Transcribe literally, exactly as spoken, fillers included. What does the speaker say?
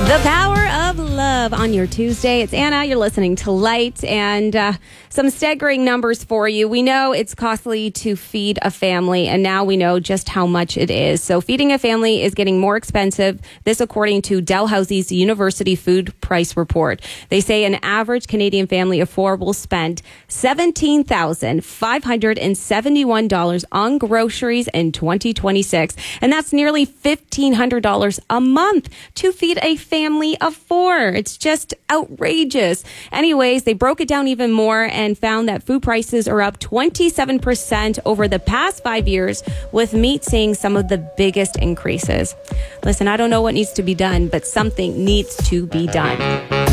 The power of love on your Tuesday. It's Anna. You're listening to Light, and uh, some staggering numbers for you. We know it's costly to feed a family, and now we know just how much it is. So feeding a family is getting more expensive. This according to Dalhousie's University Food Price Report. They say an average Canadian family of four will spend seventeen thousand five hundred seventy-one dollars on groceries in twenty twenty-six, and that's nearly fifteen hundred dollars a month to feed a family of four. It's just outrageous. Anyways, they broke it down even more and found that food prices are up twenty-seven percent over the past five years, with meat seeing some of the biggest increases. Listen, I don't know what needs to be done, but something needs to be done.